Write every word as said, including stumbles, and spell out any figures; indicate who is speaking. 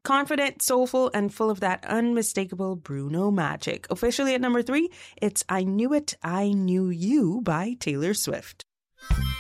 Speaker 1: Confident, soulful, and full of that unmistakable Bruno magic. Officially at number three, it's I Knew It, I Knew You by Taylor Swift.